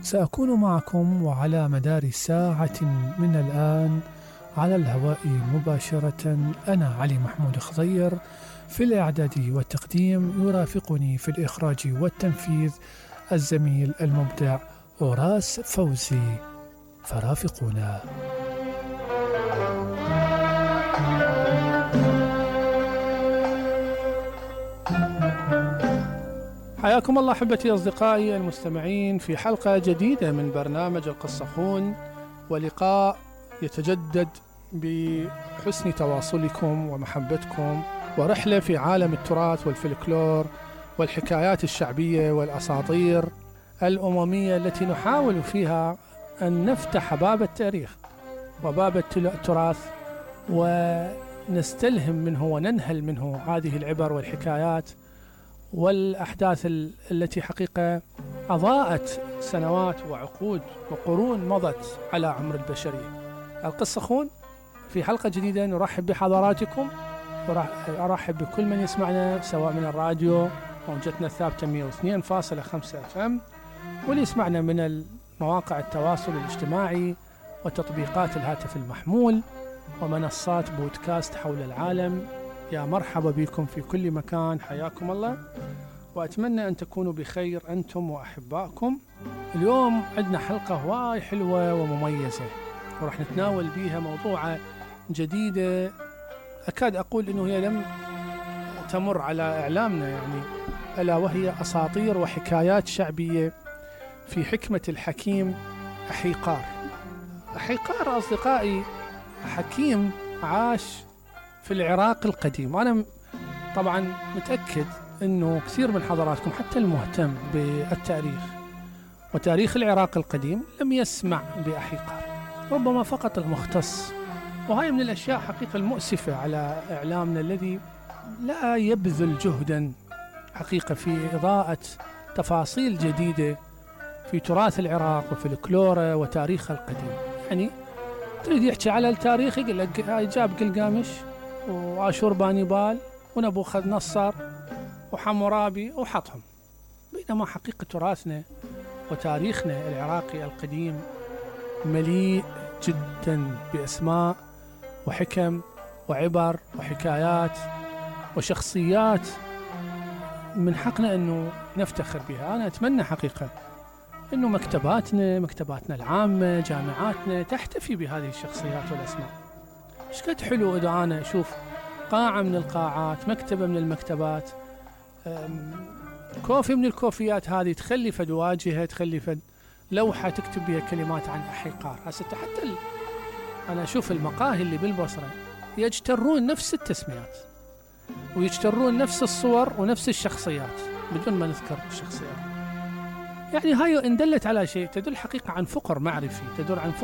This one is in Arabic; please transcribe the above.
سأكون معكم وعلى مدار ساعة من الآن على الهواء مباشرة. أنا علي محمود خضير في الإعداد والتقديم، يرافقني في الإخراج والتنفيذ الزميل المبدع أوراس فوزي، فرافقونا. حياكم الله أحبتي أصدقائي المستمعين في حلقة جديدة من برنامج القصخون، ولقاء يتجدد بحسن تواصلكم ومحبتكم، ورحلة في عالم التراث والفلكلور والحكايات الشعبية والأساطير الأممية التي نحاول فيها أن نفتح باب التاريخ وباب التراث ونستلهم منه وننهل منه هذه العبر والحكايات والأحداث التي حقيقة أضاءت سنوات وعقود وقرون مضت على عمر البشرية. القصخون في حلقة جديدة نرحب بحضراتكم، وأرحب بكل من يسمعنا سواء من الراديو موجتنا الثابتة 102.5 FM، واللي يسمعنا من مواقع التواصل الاجتماعي وتطبيقات الهاتف المحمول ومنصات بودكاست حول العالم. يا مرحبا بكم في كل مكان، حياكم الله، وأتمنى أن تكونوا بخير أنتم وأحبائكم. اليوم عندنا حلقة هواي حلوة ومميزة، ورح نتناول بيها موضوع جديدة أكاد أقول أنه هي لم تمر على إعلامنا، يعني ألا وهي أساطير وحكايات شعبية في حكمة الحكيم أحيقار. أحيقار أصدقائي حكيم عاش في العراق القديم، وأنا طبعا متأكد أنه كثير من حضراتكم حتى المهتم بالتاريخ وتاريخ العراق القديم لم يسمع بأحيقار، ربما فقط المختص. وهي من الأشياء حقيقة المؤسفة على إعلامنا الذي لا يبذل جهدا حقيقة في إضاءة تفاصيل جديدة في تراث العراق وفلكلوره وتاريخه القديم. يعني تريد يحكي على التاريخ يقول لك هاي جاب قلقامش وآشور بانيبال ونبوخذ نصر وحمورابي وحطهم، بينما حقيقة تراثنا وتاريخنا العراقي القديم مليء جدا بأسماء وحكم وعبر وحكايات وشخصيات من حقنا أنه نفتخر بها. أنا أتمنى حقيقة أنه مكتباتنا العامة، جامعاتنا تحتفي بهذه الشخصيات والأسماء. إيش قد حلو إذا أنا أشوف قاعة من القاعات، مكتبة من المكتبات، كوفي من الكوفيات هذه تخلي فد واجهة، تخلي فد لوحة تكتب بها كلمات عن أحيقار. هسه حتى أنا أشوف المقاهي اللي بالبصرة يجترون نفس التسميات ويجترون نفس الصور ونفس الشخصيات بدون ما نذكر الشخصيات. يعني هاي إن دلت على شيء تدل حقيقة عن فقر معرفي، تدل عن